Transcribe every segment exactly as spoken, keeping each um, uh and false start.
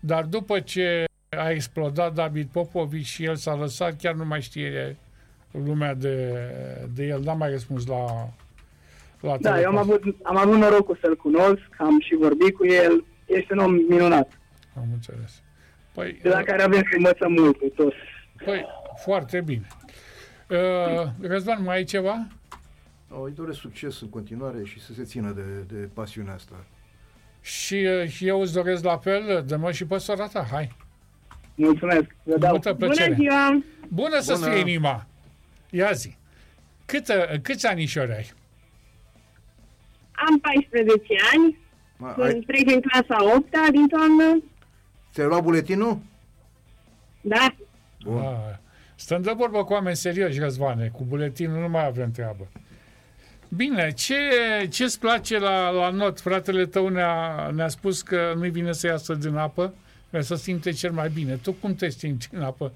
dar după ce a explodat David Popovici și el s-a lăsat, chiar nu mai știe lumea de, de el, n-a mai răspuns la, la Da, telefon. eu am avut, am avut norocul să-l cunosc, am și vorbit cu el, este un om minunat, Am înțeles. Păi, de la care avem să învățăm mult cu toți. păi foarte bine. Uh, Răzvan, mai ai ceva? O, îi doresc succes în continuare și să se țină de, de pasiunea asta. Și, uh, și eu îți doresc la fel, dă-mă și pe sora ta, hai. Mulțumesc, vă dau. Multă plăcere. Bună ziua! Bună să Bună. fie inima! Ia zi, Cât, câți anișori ai? Am paisprezece ani, Ma, sunt ai, trec în clasa a opta din toamnă. ți-ai luat buletinul? Da, Bun. Ah, stăm de vorbă cu oameni serioși, Răzvane, cu buletinul nu mai avem treabă. Bine, ce, ce-ți place la, la not? Fratele tău ne-a, ne-a spus că nu-i vine să iasă din apă, că să simte cel mai bine. Tu cum te simți în apă?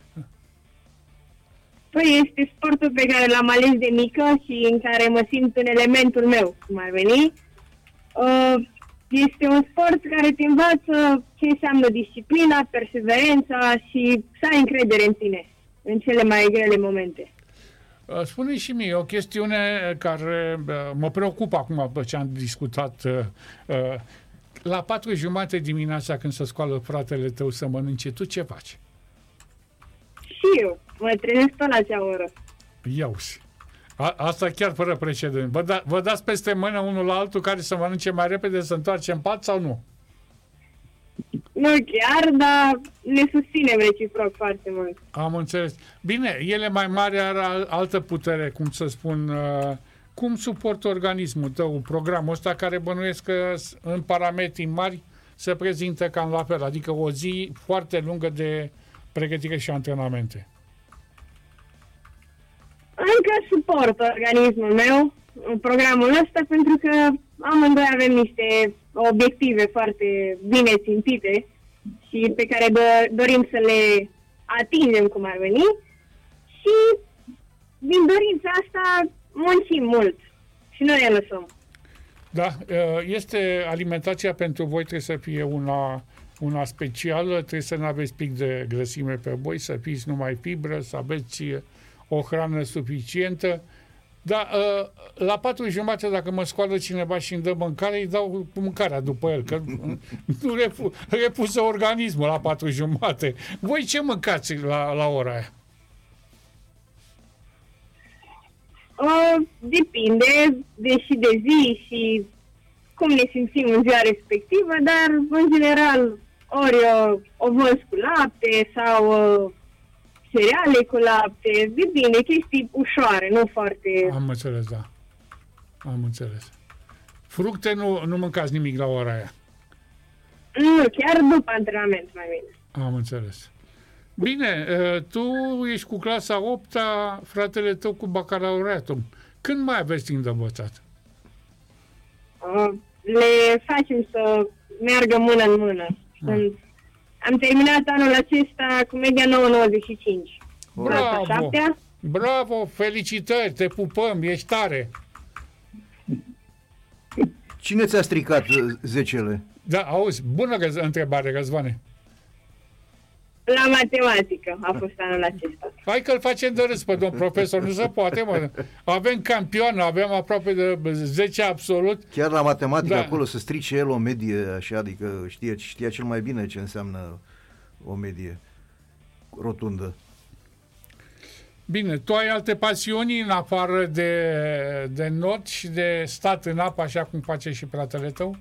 păi este sportul pe care l-am ales de mică și în care mă simt în elementul meu, cum ar veni. Uh, Este un sport care te învață ce înseamnă disciplina, perseverența și să ai încredere în tine, în cele mai grele momente. Uh, Spune și mie, o chestiune care uh, mă preocupă acum după ce am discutat. uh, uh, La patru jumate dimineața când se scoală fratele tău să mănânce, tu ce faci? Și eu mă trezesc tot la acea oră. Iauzi. A, asta chiar fără precedent. Vă, da, vă dați peste mână unul la altul care să mănânce mai repede, să întoarce în pat sau nu? Nu chiar, dar ne susținem reciproc foarte mult. Am înțeles. Bine, ele mai mari are al- altă putere, cum să spun. Uh, cum suportă organismul tău programul ăsta care bănuiesc că s- în parametri mari se prezintă cam la fel, adică o zi foarte lungă de pregătire și antrenamente. Încă suport organismul meu în programul ăsta pentru că amândoi avem niște obiective foarte bine țintite și pe care do- dorim să le atingem cum ar veni și din dorința asta muncim mult și nu ne lăsăm. Da, este alimentația pentru voi trebuie să fie una, una specială, trebuie să nu aveți pic de grăsime pe voi, să fiți numai fibră, să aveți o hrană suficientă. Dar la patru jumate, dacă mă scoală cineva și îmi dă mâncare, îi dau cu mâncarea după el, că nu refu, refuză organismul la patru jumate. Voi ce mâncați la, la ora aia? Uh, depinde de și de zi și cum ne simțim în ziua respectivă, dar în general ori o, o văz cu lapte sau uh, cereale cu lapte, depinde, chestii ușoare, nu foarte... Am înțeles, da. Am înțeles. Fructe nu, nu mâncați nimic la ora aia. Nu, chiar după antrenament mai bine. Am înțeles. Bine, tu ești cu clasa a opta, fratele tău cu bacalaureatul. Când mai aveți timp de învățat? Uh, le facem să meargă mână în mână. Sunt, am terminat anul acesta cu media nouă virgulă nouăzeci și cinci. Bravo! Clasa șaptea. Bravo, felicitări, te pupăm, ești tare. Cine ți-a stricat uh, zecele? Da, auzi, bună răz- întrebare, Răzvane. La matematică a fost anul acesta. Hai că-l facem de râs pe domn profesor, nu se poate, mă. Avem campion, avem aproape de zece absolut. Chiar la matematică Da. acolo să strice el o medie așa, adică știa, știa cel mai bine ce înseamnă o medie rotundă. Bine, tu ai alte pasiuni în afară de, de not și de stat în apă, așa cum face și fratele tău?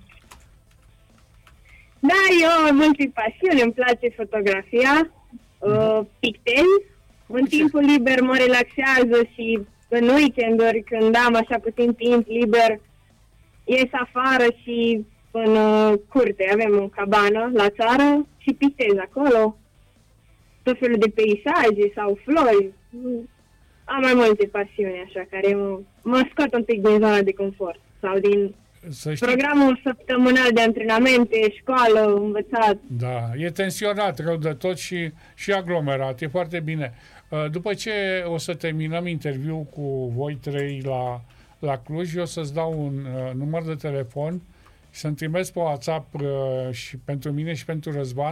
Da, eu am multe pasiuni, îmi place fotografia, uh, pictel. În timpul liber mă relaxează și în weekenduri, când am așa puțin timp liber, ies afară și în uh, curte. Avem o cabană la țară și pictez acolo. Tot felul de peisaje sau flori. Am mai multe pasiuni așa, care mă, mă scot un pic din zona de confort sau din Să știi, programul săptămânal de antrenamente, școală, învățat. da, e tensionat rău de tot și, și aglomerat, e foarte bine. Uh, După ce o să terminăm interviul cu voi trei la, la Cluj, eu o să-ți dau un uh, număr de telefon și să-mi trimis pe WhatsApp uh, și pentru mine și pentru Răzvan